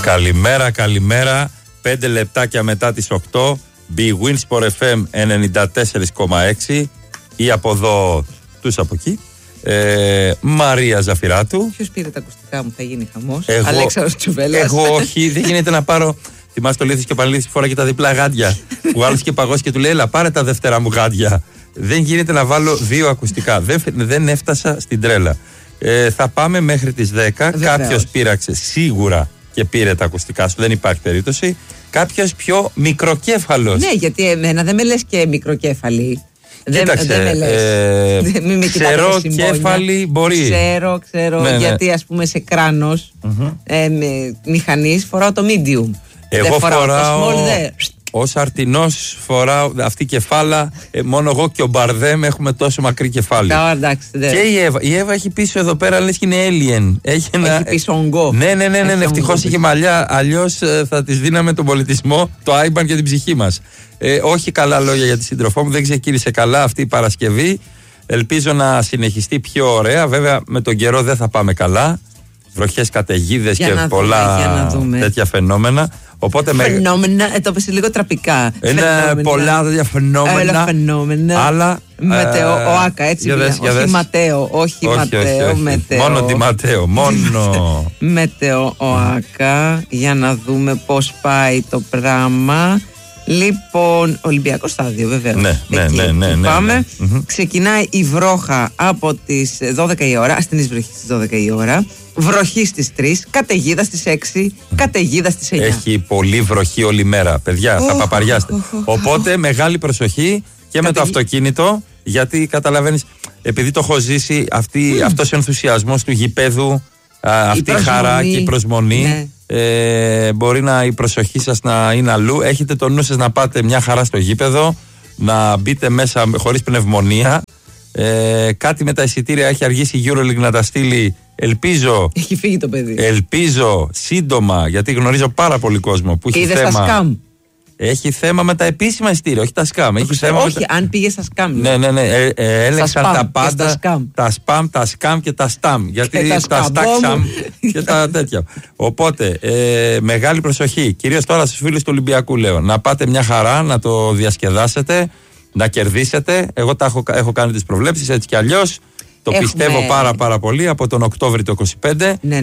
Καλημέρα, καλημέρα. 5 λεπτάκια μετά τις 8. Big Win Sport FM 94,6. Ή από εδώ, τους από εκεί. Μαρία Ζαφυράτου. Ποιος πήρε τα ακουστικά μου, θα γίνει χαμός. Αλέξανδρος Τσουβέλλας. Εγώ όχι, δεν γίνεται να πάρω. Θυμάσαι το Λίθος και ο Πανελίδης φορά και τα διπλά γάντια. Που άλλος και παγώσει και του λέει: έλα, πάρε τα δεύτερα μου γάντια. Δεν γίνεται να βάλω 2 ακουστικά. Δεν έφτασα στην τρέλα. Θα πάμε μέχρι τις 10. Κάποιος πήραξε σίγουρα και πήρε τα ακουστικά σου. Δεν υπάρχει περίπτωση. Κάποιος πιο μικροκέφαλος. Ναι, γιατί εμένα δεν με λες και μικροκέφαλη. Κοίταξε, δεν με λες. Ξερό κέφαλη μπορεί. Ξέρω, ναι. Γιατί ας πούμε σε κράνος μηχανής φοράω το medium. Εγώ φοράω το small, ως αρτινός φοράω αυτή κεφάλα. Μόνο εγώ και ο Μπαρδέμ έχουμε τόσο μακρύ κεφάλι. Εντάξει, και η Εύα έχει πίσω εδώ πέρα, λες και είναι alien. Έχει πίσω ογκό. Ναι, ευτυχώς είχε μαλλιά. Αλλιώς θα της δίναμε τον πολιτισμό, το άιμπαν και την ψυχή μας. Όχι καλά λόγια για τη σύντροφό μου, δεν ξεκίνησε καλά αυτή η Παρασκευή. Ελπίζω να συνεχιστεί πιο ωραία. Βέβαια με τον καιρό δεν θα πάμε καλά. Βροχές, καταιγίδες και πολλά τέτοια φαινόμενα. Οπότε φαινόμενα, το πες λίγο τραπικά. Είναι πολλά τέτοια φαινόμενα. Αλλά ΟΑΚΑ, έτσι. Όχι Ματέο, όχι Ματέο. Μόνο τη Ματέο, μόνο. Μετεο ΟΑΚΑ, για να δούμε πώς πάει το πράγμα. Λοιπόν, Ολυμπιακό στάδιο βεβαίως. Ναι. Πάμε. Ξεκινάει η βρόχα από τις 12 η ώρα, ασθενής βροχή στις 12 η ώρα. Βροχή στις 3, καταιγίδα στις 6, καταιγίδα στις 9. Έχει πολύ βροχή όλη μέρα, παιδιά, θα παπαριάστε. Οπότε μεγάλη προσοχή και με το αυτοκίνητο, γιατί καταλαβαίνεις, επειδή το έχω ζήσει, αυτός ο ενθουσιασμός του γηπέδου, αυτή η χαρά και η προσμονή. Μπορεί η προσοχή σας να είναι αλλού. Έχετε το νου σας να πάτε μια χαρά στο γήπεδο, να μπείτε μέσα χωρίς πνευμονία. Κάτι με τα εισιτήρια έχει αργήσει η EuroLeague να τα στείλει. Ελπίζω. Έχει φύγει το παιδί. Ελπίζω σύντομα, γιατί γνωρίζω πάρα πολύ κόσμο που έχει θέμα. Τα σκάμ. Έχει θέμα με τα επίσημα εισιτήρια, όχι τα σκάμ. Αν πήγε στα σκάμ. Ναι. Έλεξαν τα πάντα. Τα σπαμ, τα σκάμ και τα σταμ. Γιατί τα στάξαμ και τα τέτοια. Οπότε, μεγάλη προσοχή. Κυρίως τώρα στους φίλους του Ολυμπιακού λέω. Να πάτε μια χαρά, να το διασκεδάσετε, να κερδίσετε. Εγώ έχω κάνει τις προβλέψεις έτσι κι αλλιώς. Το πιστεύω πάρα πολύ από τον Οκτώβρη του 25. Ναι.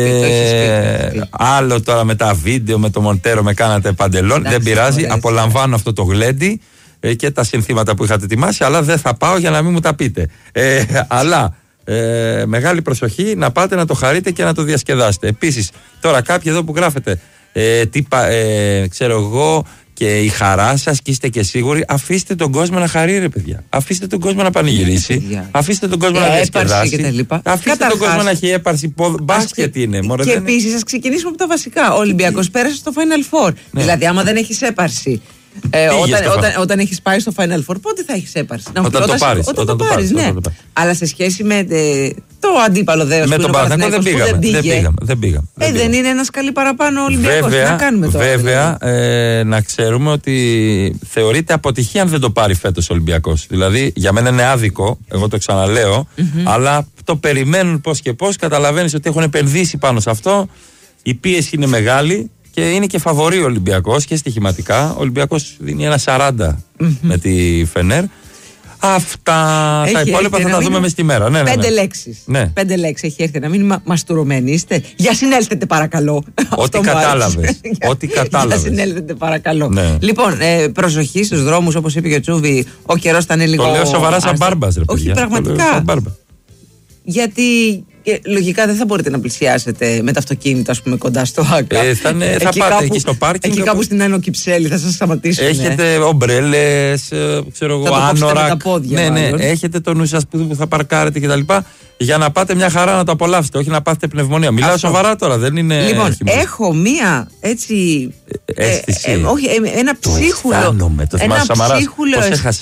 Άλλο τώρα με τα βίντεο, με το Μοντέρο με κάνατε παντελόν. Δεν πειράζει, απολαμβάνω αυτό το γλέντι και τα συνθήματα που είχατε ετοιμάσει, αλλά δεν θα πάω για να μην μου τα πείτε. Αλλά μεγάλη προσοχή να πάτε να το χαρείτε και να το διασκεδάσετε. Επίσης, τώρα κάποιοι εδώ που γράφετε, ξέρω εγώ, και η χαρά σας και είστε και σίγουροι, αφήστε τον κόσμο να χαρεί, ρε παιδιά. Αφήστε τον κόσμο να πανηγυρίσει. Αφήστε τον κόσμο να διασκεδάσει. Αφήστε τον κόσμο να έχει έπαρση. Μπάσκετ είναι. Και επίσης, ας ξεκινήσουμε από τα βασικά. Ο Ολυμπιακός πέρασε στο Final Four. Δηλαδή, άμα δεν έχεις έπαρση. Όταν έχεις πάει στο Final Four, πότε θα έχεις έπαρση? Όταν το πάρεις, ναι. Αλλά σε σχέση με το αντίπαλο δέος με τον Παναθηναϊκό δεν πήγαμε. Δεν είναι ένας καλή παραπάνω ο Ολυμπιακός. Τι να κάνουμε τώρα? Βέβαια, να ξέρουμε ότι θεωρείται αποτυχία αν δεν το πάρει φέτος ο Ολυμπιακός. Δηλαδή, για μένα είναι άδικο, εγώ το ξαναλέω, αλλά το περιμένουν πώς και πώς. Καταλαβαίνεις ότι έχουν επενδύσει πάνω σε αυτό. Η πίεση είναι μεγάλη. Και είναι και φαβορί ο Ολυμπιακός και στοιχηματικά. Ο Ολυμπιακός δίνει 1,40 με τη Φενέρ. Αυτά τα υπόλοιπα θα τα δούμε μες τη μέρα. 5 λέξεις. 5 λέξεις έχει έρθει ένα μήνυμα. Μαστουρωμένοι είστε. Για συνέλθετε παρακαλώ. Ό,τι κατάλαβες. Για συνέλθετε παρακαλώ. Λοιπόν, προσοχή στους δρόμους, όπως είπε και ο Τσούβι. Ο καιρός θα είναι λίγο. Το λέω σοβαρά σαν μπάρμπας, ρε παιδιά. Όχι, πραγματικά. Γιατί λογικά δεν θα μπορείτε να πλησιάσετε με το αυτοκίνητο, ας πούμε, κοντά στο ΆΚΑ. Θα πάτε εκεί στο πάρκινγκ. Εκεί κάπου στην Άνω Κυψέλη θα σας σταματήσουν. Έχετε ομπρέλες, ξέρω εγώ, άνορα. Ναι, έχετε το νου σας που θα παρκάρετε κτλ. Για να πάτε μια χαρά να το απολαύσετε, όχι να πάθετε πνευμονία. Μιλάω σοβαρά τώρα, δεν είναι. Λοιπόν, έχω μία έτσι. Αίσθηση. Όχι, ένα ψίχουλο. Το θυμάσαι Σαμαράς, πώς έχασε.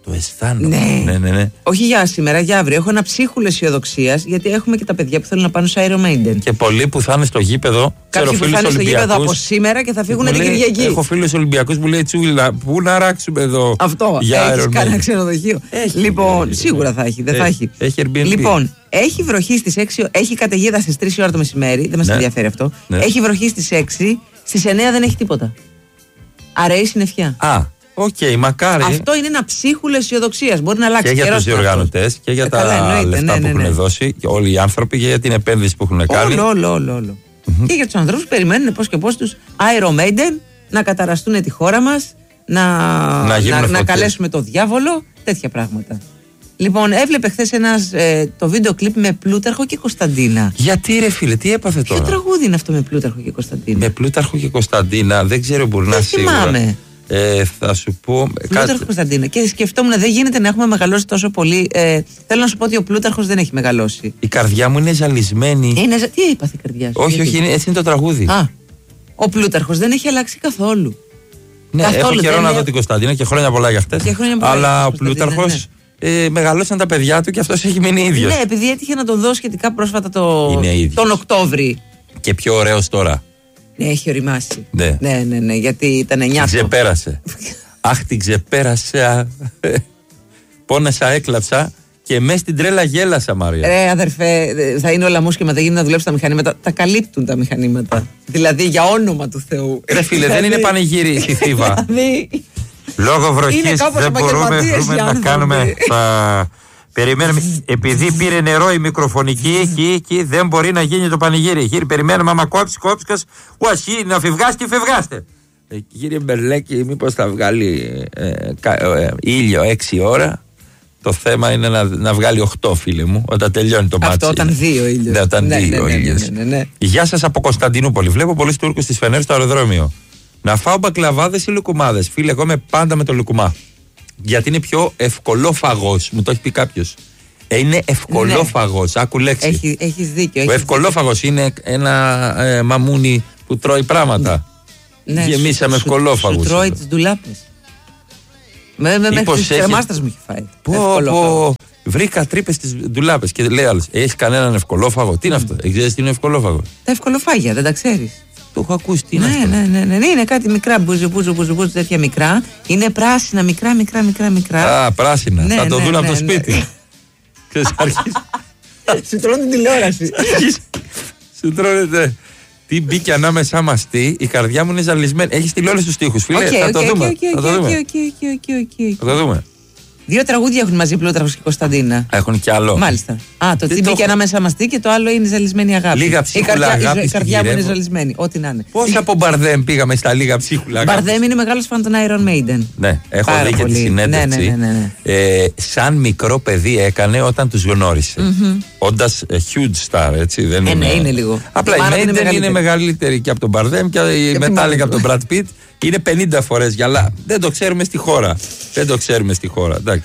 Το αισθάνομαι. Ναι. Όχι για σήμερα, για αύριο. Έχω ένα ψίχουλο αισιοδοξίας, γιατί έχουμε και τα παιδιά που θέλουν να πάνε στο Iron Maiden. Και πολλοί που θα είναι στο γήπεδο. Κάποιοι που θα είναι στο γήπεδο από σήμερα και θα φύγουν την Κυριακή. Έχω φίλους Ολυμπιακούς που λέει Τσούλα, πού να ράξουμε εδώ. Αυτό. Έχεις κανένα ξενοδοχείο? Λοιπόν, σίγουρα θα έχει. Δεν θα έχει. Έχει Airbnb. Λοιπόν, έχει βροχή στις 6, έχει καταιγίδα στις 3 ώρα το μεσημέρι. Δεν μας ενδιαφέρει αυτό. Έχει βροχή στις 6, στις 9 δεν έχει τίποτα. Αραιή συννεφιά. Οκ, μακάρι. Αυτό είναι ένα ψίχουλο αισιοδοξίας. Μπορεί να αλλάξει. Και για τους διοργανωτές και για τα λεφτά που έχουν δώσει και όλοι οι άνθρωποι και για την επένδυση που έχουν κάνει. Όλο. Και για τους ανθρώπους που περιμένουν πώς και πώς τους Iron Maiden να καταραστούν τη χώρα μας, να καλέσουμε το διάβολο, τέτοια πράγματα. Λοιπόν, έβλεπε χθες το βίντεο κλιπ με Πλούταρχο και Κωνσταντίνα. Γιατί ρε φίλε, τι έπαθε τώρα? Ποιο τραγούδι είναι αυτό με Πλούταρχο και Κωνσταντίνα? Με Πλούταρχο και Κωνσταντίνα, δεν ξέρω, μπορεί να σίγουρα. Θα σου πω. Πλούταρχο Κωνσταντίνα. Και σκεφτόμουν, δεν γίνεται να έχουμε μεγαλώσει τόσο πολύ. Θέλω να σου πω ότι ο Πλούταρχος δεν έχει μεγαλώσει. Η καρδιά μου είναι ζαλισμένη. Τι έπαθε η καρδιά σου? Όχι, έτσι είναι το τραγούδι. Ο Πλούταρχος δεν έχει αλλάξει καθόλου. Ναι, έχω καιρό να δω την Κωνσταντίνα και χρόνια πολλά για χτες. Αλλά ο Πλούταρχος μεγαλώσαν τα παιδιά του και αυτός έχει μείνει ίδιος. Ναι, επειδή έτυχε να τον δω σχετικά πρόσφατα τον Οκτώβρη. Και πιο ωραίος τώρα. Ναι, έχει οριμάσει. Ναι, γιατί ήταν 9. Την ξεπέρασε. Αχ, την ξεπέρασα. Πόνεσα, έκλαψα και μέσα στην τρέλα γέλασα, Μαρία. Αδερφέ, θα είναι όλα μουσκεμα, θα γίνει να δουλέψει τα μηχανήματα. Τα καλύπτουν τα μηχανήματα. Δηλαδή, για όνομα του Θεού. Ρε φίλε, δεν είναι πανηγύρι στη Θήβα. Λόγω βροχής δεν μπορούμε να κάνουμε. Περιμένουμε, επειδή πήρε νερό η μικροφωνική εκεί, δεν μπορεί να γίνει το πανηγύρι. Κύριε, περιμένουμε, άμα κόψει, ουασί, να φευγάστε, φευγάστε. Κύριε Μπερλέκη, μήπως θα βγάλει ήλιο 6 ώρα. Το θέμα είναι να βγάλει 8, φίλε μου, όταν τελειώνει το μάτσι. Αυτό όταν 2 ήλιος. Ναι, όταν 2 ήλιος. Γεια σας από Κωνσταντινούπολη. Βλέπω πολλούς Τούρκους στις Φενέρ στο αεροδρόμιο. Να φάω μπακλαβάδες ή λουκουμάδες? Φίλε, εγώ είμαι πάντα με το λουκουμά. Γιατί είναι πιο ευκολόφαγος, μου το έχει πει κάποιος. Είναι ευκολόφαγος, άκου λέξη. Έχεις δίκιο. Ο ευκολόφαγος είναι ένα μαμούνι που τρώει πράγματα. Ναι, γεμίσαμε ευκολόφαγους. Σου τρώει τις ντουλάπες. Μέχρι τις κρεμάστρες μου έχει φάει. Βρήκα τρύπες στις ντουλάπες και λέει άλλος, έχεις κανέναν ευκολόφαγο? Τι είναι αυτό? Ξέρεις τι είναι ευκολόφαγο? Τα ευκολοφάγια, δεν τα ξέρεις? Το έχω ακούσει, τι είναι αυτό? Ναι, είναι κάτι μικρά, μπουζου, τέτοια μικρά. Είναι πράσινα, μικρά. Α, πράσινα. Θα το δουν από το σπίτι. Σου τρώνε την τηλεόραση. Σου τρώνε. Τι μπήκε ανάμεσά μας, η καρδιά μου είναι ζαλισμένη. Έχεις στείλει όλους τους στίχους, φίλε. Θα το δούμε. Θα το δούμε. 2 τραγούδια έχουν μαζί Πλούταρχος και Κωνσταντίνα. Έχουν κι άλλο. Μάλιστα. Το τι μπήκε ανάμεσα μας και το άλλο είναι ζαλισμένη αγάπη. Λίγα ψίχουλα αγάπη. Η καρδιά μου είναι ζαλισμένη. Ό,τι να είναι. Πώς από Μπαρδέμ πήγαμε στα λίγα ψίχουλα αγάπη? Μπαρδέμ είναι μεγάλος φαν των Iron Maiden. Ναι, έχω δει και τη συνέντευξη. Σαν μικρό παιδί έκανε όταν τους γνώρισε. Όντας huge star, έτσι. Είναι λίγο. Απλά η Maiden είναι μεγαλύτερη και από τον Μπαρδέμ και η Metallica από τον Brad Pitt. Είναι 50 φορές γυαλά. Δεν το ξέρουμε στη χώρα. Εντάξει.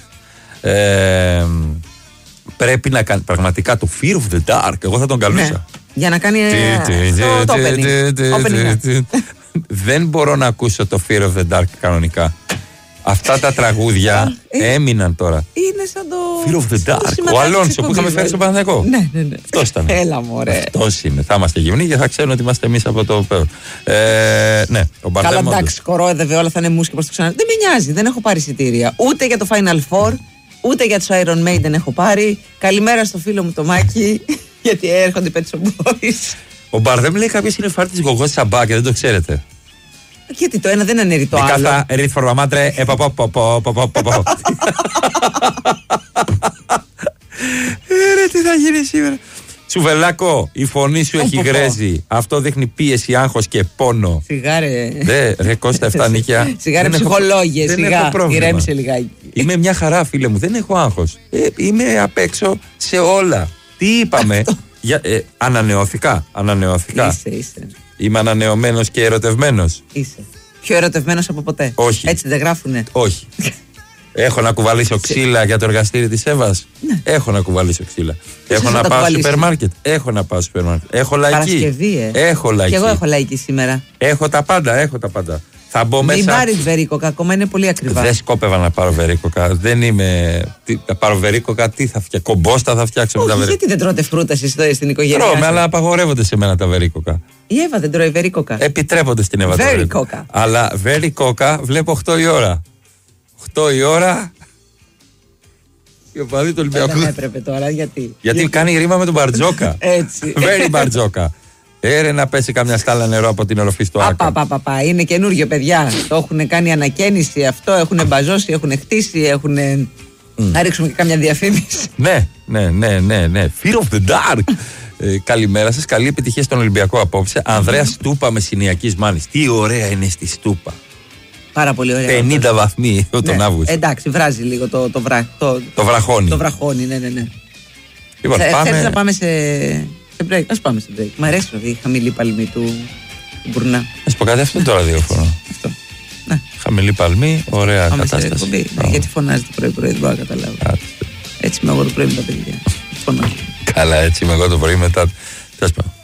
Πρέπει να κάνει πραγματικά το Fear of the Dark. Εγώ θα τον καλούσα. Ναι, για να κάνει το opening. Δεν μπορώ να ακούσω το Fear of the Dark κανονικά. Αυτά τα τραγούδια έμειναν τώρα. Είναι σαν το Fear of the Dark. Ο Αλόνσο που είχαμε φέρει στο Παναθηναϊκό. Ναι. Αυτός ήταν. Έλα μωρέ. Αυτός είναι. Θα είμαστε γυμνοί και θα ξέρουν ότι είμαστε εμείς από το πέρο. Ναι, ο Μπαρδέμ. Καλά, εντάξει, κορόιδευε, όλα θα είναι μουσική προς το ξανά. Δεν με νοιάζει, δεν έχω πάρει εισιτήρια. Ούτε για το Final Four, ούτε για τους Iron Maiden έχω πάρει. Καλημέρα στο φίλο μου το Μάκη, γιατί έρχονται οι Pet Shop Boys. Ο Μπαρδέμ λέει κάποιος είναι φάρτης γογός Σαμπά και δεν το ξέρετε. Γιατί το ένα δεν αναιρεί το άλλο. Κάθα ρίτ φορμαμάτρε Ρε, τι θα γίνει σήμερα? Τσουβελάκο, η φωνή σου έχει γρέζει. Αυτό δείχνει πίεση, άγχος και πόνο. Σιγάρε. Ρε Κώστα, 7 νίκια. Σιγάρε ψυχολόγια, σιγά. Ηρέμησε λιγάκι. Είμαι μια χαρά, φίλε μου, δεν έχω άγχος. Είμαι απ' έξω σε όλα. Τι είπαμε? Ανανεώθηκα. Είσαι. Είμαι ανανεωμένος και ερωτευμένος. Είσαι. Πιο ερωτευμένος από ποτέ. Όχι. Έτσι δεν γράφουνε? Όχι. Έχω να κουβαλήσω ξύλα για το εργαστήρι της Εύας. Ναι. Έχω να κουβαλήσω ξύλα. Έχω να πάω σούπερ μάρκετ. Έχω λαϊκή. Παρασκευή, Έχω λαϊκή. Και εγώ έχω λαϊκή σήμερα. Έχω τα πάντα. Θα μπω μέσα. Μην πάρεις βερίκοκα, ακόμα είναι πολύ ακριβά. Δεν σκόπευα να πάρω βερίκοκα. Δεν είμαι. Θα πάρω βερίκοκα, τι θα φτιάξω. Κομπόστα θα φτιάξω με τα βερίκοκα. Γιατί δεν τρώτε φρούτα εσείς στην οικογένεια? Τρώμε, αλλά απαγορεύονται σε μένα τα βερίκοκα. Η Εύα δεν τρώει βερίκοκα. Επιτρέπονται στην Εύα. Βερίκοκα. Αλλά βερίκοκα βλέπω 8 η ώρα. 8 η ώρα. Και ο παδί του Ολυμπιακού. Δεν έπρεπε τώρα, γιατί. Γιατί κάνει ρήμα με τον Μπαρτζόκα. Έτσι. Very Μπαρτζόκα. Έρε να πέσει καμιά στάλα νερό από την οροφή στο Άκα. Είναι καινούριο, παιδιά. Το έχουν κάνει ανακαίνιση αυτό, έχουν μπαζώσει, έχουν χτίσει, έχουν. Να ρίξουμε και κάμια διαφήμιση. Ναι. Fear of the dark. Καλημέρα σας, καλή επιτυχία στον Ολυμπιακό απόψε. Ανδρέας Στούπα με Συνιακής Μάνης. Τι ωραία είναι στη Στούπα. Πάρα πολύ ωραία. 50 βαθμοί τον Αύγουστο. Εντάξει, βράζει λίγο το βραχώνει. Το βραχώνει, ναι. Λοιπόν, θέλεις να πάμε σε break? Ας πάμε σε break. Μ' αρέσει η χαμηλή παλμή του Μπουρνά. Να σου πω κάτι, αυτό τώρα ραδιόφωνο. Αυτό. Ναι. Χαμηλή παλμή, ωραία πάμε κατάσταση. Ναι, γιατί φωνάζετε πρωί-πρωί, δεν μπορώ να καταλάβω. Έτσι είμαι εγώ το πρωί με τα παιδιά. Φωνάζω. Καλά, έτσι είμαι εγώ το πρωί μετά.